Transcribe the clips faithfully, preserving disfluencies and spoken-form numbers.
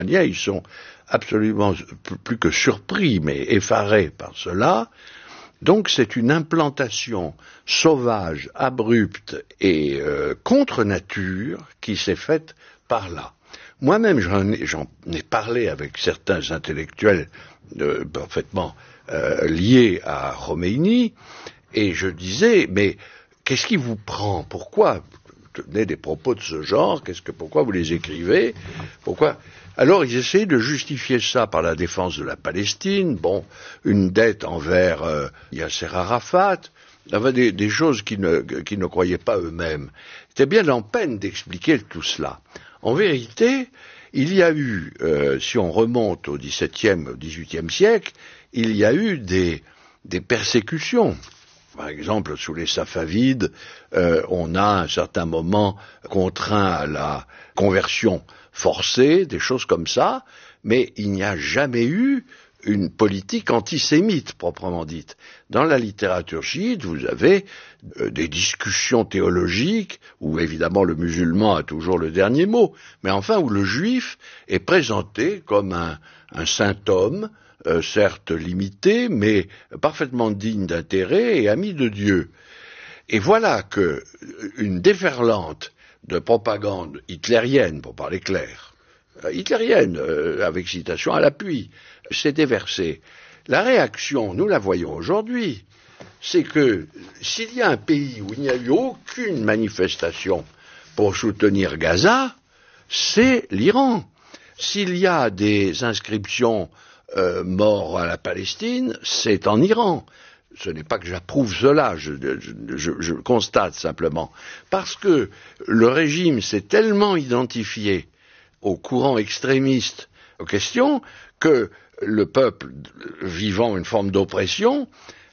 Ils sont absolument plus que surpris, mais effarés par cela. Donc c'est une implantation sauvage, abrupte et euh, contre nature qui s'est faite par là. Moi-même, j'en ai, j'en ai parlé avec certains intellectuels euh, parfaitement euh, liés à Khomeini, et je disais, mais qu'est-ce qui vous prend? Pourquoi vous tenez des propos de ce genre? Qu'est-ce que, pourquoi vous les écrivez? Pourquoi? Alors ils essayaient de justifier ça par la défense de la Palestine, bon, une dette envers euh, Yasser Arafat, enfin des, des choses qu'ils ne, qu'ils ne croyaient pas eux-mêmes. C'était bien en peine d'expliquer tout cela. En vérité, il y a eu, euh, si on remonte au dix-septième, au dix-huitième siècle, il y a eu des, des persécutions. Par exemple, sous les Safavides, euh, on a à un certain moment contraint à la conversion forcée, des choses comme ça, mais il n'y a jamais eu une politique antisémite proprement dite. Dans la littérature chiite, vous avez euh, des discussions théologiques où évidemment le musulman a toujours le dernier mot, mais enfin où le juif est présenté comme un, un saint homme, euh, certes limité, mais parfaitement digne d'intérêt et ami de Dieu. Et voilà que une déferlante de propagande hitlérienne, pour parler clair, euh, hitlérienne, euh, avec citation à l'appui, s'est déversée. La réaction, nous la voyons aujourd'hui, c'est que s'il y a un pays où il n'y a eu aucune manifestation pour soutenir Gaza, c'est l'Iran. S'il y a des inscriptions euh, morts à la Palestine, c'est en Iran. Ce n'est pas que j'approuve cela, je, je, je, je constate simplement. Parce que le régime s'est tellement identifié au courant extrémiste aux questions que le peuple, vivant une forme d'oppression,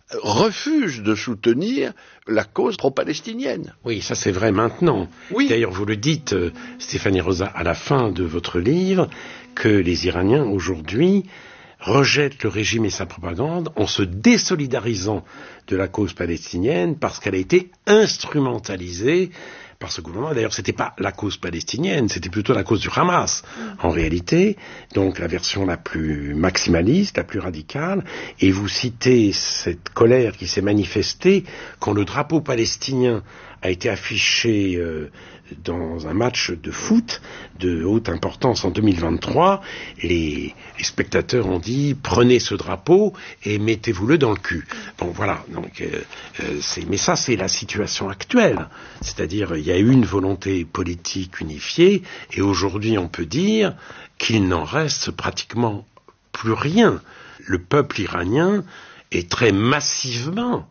refuse de soutenir la cause pro-palestinienne. Oui, ça c'est vrai maintenant. Oui. D'ailleurs, vous le dites, euh, Stéphanie Rosa, à la fin de votre livre, que les Iraniens aujourd'hui rejettent le régime et sa propagande en se désolidarisant de la cause palestinienne parce qu'elle a été instrumentalisée par ce gouvernement. D'ailleurs, c'était pas la cause palestinienne, c'était plutôt la cause du Hamas, en réalité. Donc, la version la plus maximaliste, la plus radicale. Et vous citez cette colère qui s'est manifestée quand le drapeau palestinien a été affiché euh, dans un match de foot de haute importance en deux mille vingt-trois. Les, les spectateurs ont dit « Prenez ce drapeau et mettez-vous-le dans le cul ». Bon, voilà. Donc, euh, euh, c'est, mais ça, c'est la situation actuelle. C'est-à-dire, il y a eu une volonté politique unifiée et aujourd'hui, on peut dire qu'il n'en reste pratiquement plus rien. Le peuple iranien est très massivement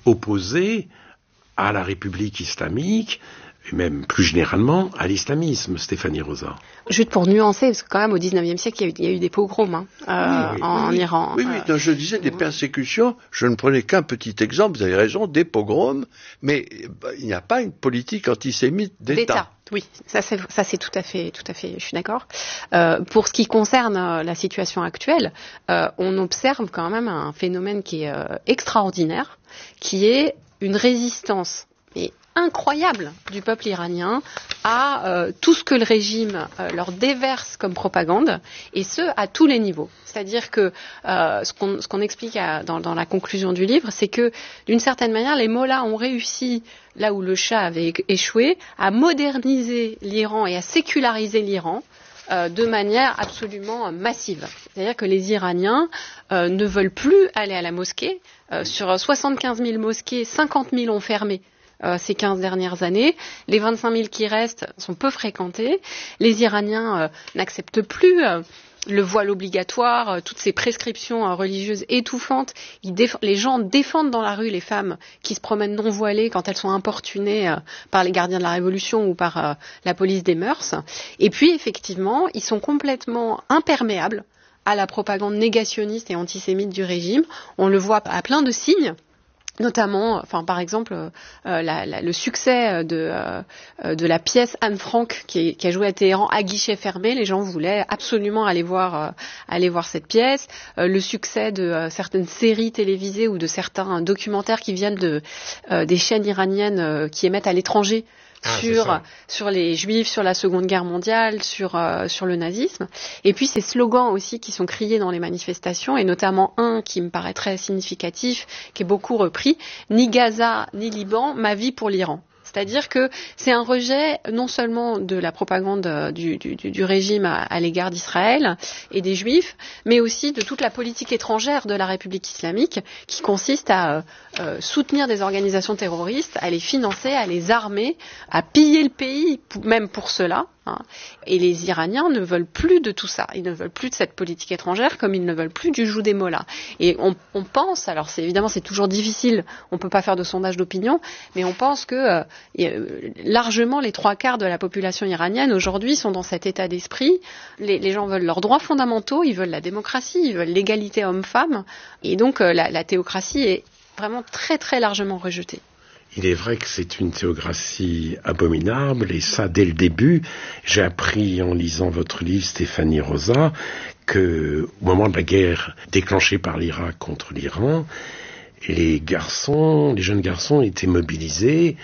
opposé à la République islamique, et même plus généralement à l'islamisme, Stéphanie Rosa. Juste pour nuancer, parce que quand même au dix-neuvième siècle, il y a eu, il y a eu des pogroms hein, euh, oui, oui, en, oui, en Iran. Oui, oui, donc je disais des persécutions, je ne prenais qu'un petit exemple, vous avez raison, des pogroms, mais bah, il n'y a pas une politique antisémite d'État. D'État. Oui, ça c'est, ça c'est tout à fait, tout à fait, je suis d'accord. Euh, pour ce qui concerne euh, la situation actuelle, euh, on observe quand même un phénomène qui est euh, extraordinaire, qui est une résistance et incroyable du peuple iranien à euh, tout ce que le régime euh, leur déverse comme propagande, et ce, à tous les niveaux. C'est-à-dire que euh, ce, qu'on, ce qu'on explique à, dans, dans la conclusion du livre, c'est que, d'une certaine manière, les mollahs ont réussi, là où le Shah avait échoué, à moderniser l'Iran et à séculariser l'Iran euh, de manière absolument massive. C'est-à-dire que les Iraniens euh, ne veulent plus aller à la mosquée. Euh, sur soixante-quinze mille mosquées, cinquante mille ont fermé Euh, ces quinze dernières années. Les vingt-cinq mille qui restent sont peu fréquentés. Les Iraniens euh, n'acceptent plus euh, le voile obligatoire, euh, toutes ces prescriptions euh, religieuses étouffantes. Ils déf- les gens défendent dans la rue les femmes qui se promènent non voilées quand elles sont importunées euh, par les gardiens de la Révolution ou par euh, la police des mœurs. Et puis, effectivement, ils sont complètement imperméables à la propagande négationniste et antisémite du régime. On le voit à plein de signes. Notamment, enfin par exemple, euh, la, la, le succès de, euh, de la pièce Anne Frank qui, est, qui a joué à Téhéran à guichet fermé. Les gens voulaient absolument aller voir, euh, aller voir cette pièce. Euh, le succès de euh, certaines séries télévisées ou de certains documentaires qui viennent de, euh, des chaînes iraniennes euh, qui émettent à l'étranger ah, sur sur les Juifs, sur la Seconde Guerre mondiale, sur euh, sur le nazisme. Et puis ces slogans aussi qui sont criés dans les manifestations, et notamment un qui me paraît très significatif, qui est beaucoup repris: ni Gaza ni Liban, ma vie pour l'Iran. C'est-à-dire que c'est un rejet non seulement de la propagande du, du, du régime à, à l'égard d'Israël et des Juifs, mais aussi de toute la politique étrangère de la République islamique, qui consiste à euh, soutenir des organisations terroristes, à les financer, à les armer, à piller le pays, même pour cela. Hein. Et les Iraniens ne veulent plus de tout ça. Ils ne veulent plus de cette politique étrangère, comme ils ne veulent plus du joug des mollahs. Et on, on pense, alors c'est évidemment c'est toujours difficile, on ne peut pas faire de sondage d'opinion, mais on pense que euh, euh, largement les trois quarts de la population iranienne aujourd'hui sont dans cet état d'esprit. Les, les gens veulent leurs droits fondamentaux, ils veulent la démocratie, ils veulent l'égalité homme-femme, et donc euh, la, la théocratie est vraiment très très largement rejetée. Il est vrai que c'est une théocratie abominable, et ça, dès le début, j'ai appris en lisant votre livre, Stéphanie Rosa, que au moment de la guerre déclenchée par l'Irak contre l'Iran, les garçons, les jeunes garçons étaient mobilisés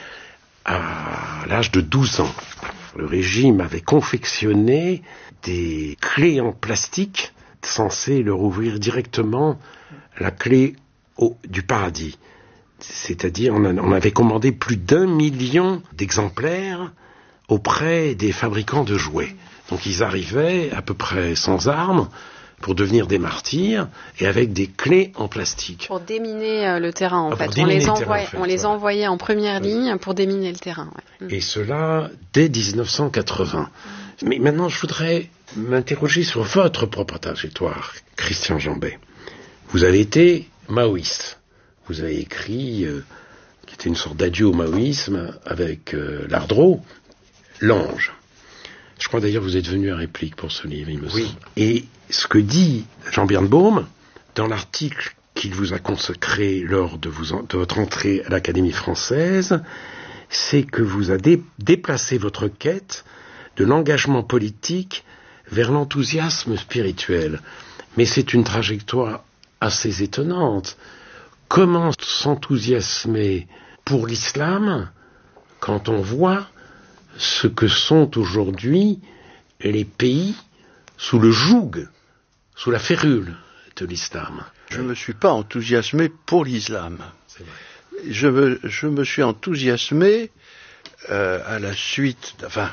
à l'âge de douze ans. Le régime avait confectionné des clés en plastique censées leur ouvrir directement la clé au, du paradis. C'est-à-dire, on, a, on avait commandé plus d'un million d'exemplaires auprès des fabricants de jouets. Donc ils arrivaient à peu près sans armes pour devenir des martyrs, et avec des clés en plastique. Pour déminer euh, le terrain, en ah, fait. On les, envoie, terrain, en fait, on les ouais. envoyait en première ligne pour déminer le terrain. Ouais. Et cela dès dix-neuf cent quatre-vingts. Mmh. Mais maintenant, je voudrais m'interroger sur votre propre trajectoire, Christian Jambet. Vous avez été maoïste. Vous avez écrit, euh, qui était une sorte d'adieu au maoïsme, avec euh, Lardreau, L'Ange. Je crois d'ailleurs que vous êtes venu à réplique pour ce livre, il me semble. Oui. Et ce que dit Jean Birnbaum, dans l'article qu'il vous a consacré lors de, vous en, de votre entrée à l'Académie française, c'est que vous avez déplacé votre quête de l'engagement politique vers l'enthousiasme spirituel. Mais c'est une trajectoire assez étonnante. Comment s'enthousiasmer pour l'islam quand on voit ce que sont aujourd'hui les pays sous le joug, sous la férule de l'islam? Je ne me suis pas enthousiasmé pour l'islam. C'est vrai. Je me, je me suis enthousiasmé euh, à la suite, enfin,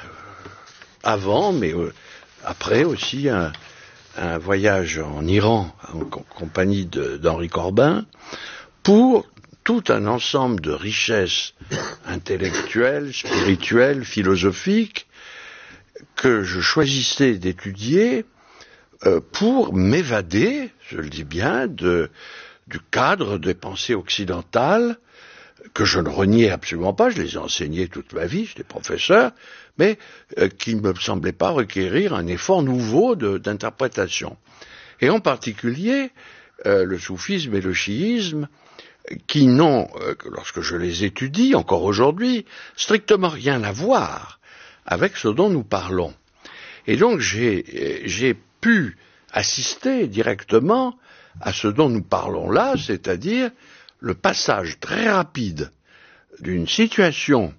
avant, mais euh, après aussi, un, un voyage en Iran en compagnie de, d'Henri Corbin, pour tout un ensemble de richesses intellectuelles, spirituelles, philosophiques, que je choisissais d'étudier euh, pour m'évader, je le dis bien, de, du cadre des pensées occidentales, que je ne reniais absolument pas, je les ai enseignés toute ma vie, j'étais professeur, mais euh, qui ne me semblaient pas requérir un effort nouveau de, d'interprétation. Et en particulier, euh, le soufisme et le chiisme, qui n'ont, euh, lorsque je les étudie, encore aujourd'hui, strictement rien à voir avec ce dont nous parlons. Et donc j'ai, j'ai pu assister directement à ce dont nous parlons là, c'est-à-dire le passage très rapide d'une situation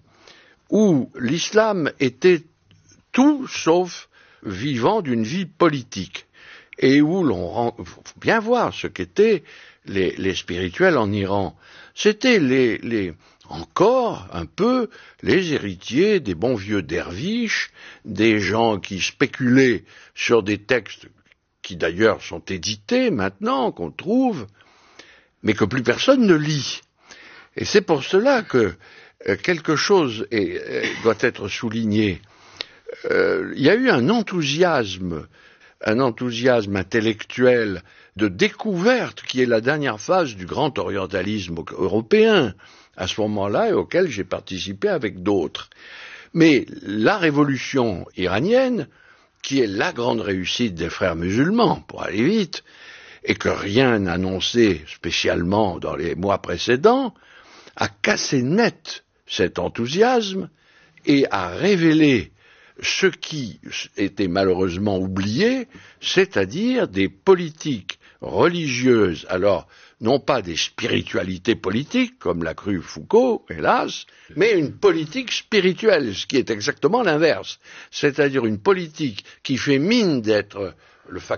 où l'islam était tout sauf vivant d'une vie politique, et où l'on faut bien voir ce qu'étaient les, les spirituels en Iran. C'était les, les, encore un peu les héritiers des bons vieux derviches, des gens qui spéculaient sur des textes qui d'ailleurs sont édités maintenant, qu'on trouve, mais que plus personne ne lit. Et c'est pour cela que euh, quelque chose est, euh, doit être souligné. Euh, il y a eu un enthousiasme, un enthousiasme intellectuel de découverte qui est la dernière phase du grand orientalisme européen, à ce moment-là, et auquel j'ai participé avec d'autres. Mais la révolution iranienne, qui est la grande réussite des frères musulmans, pour aller vite, et que rien n'annonçait spécialement dans les mois précédents, a cassé net cet enthousiasme et a révélé ce qui était malheureusement oublié, c'est-à-dire des politiques religieuse, alors non pas des spiritualités politiques, comme l'a cru Foucault, hélas, mais une politique spirituelle, ce qui est exactement l'inverse, c'est-à-dire une politique qui fait mine d'être le facteur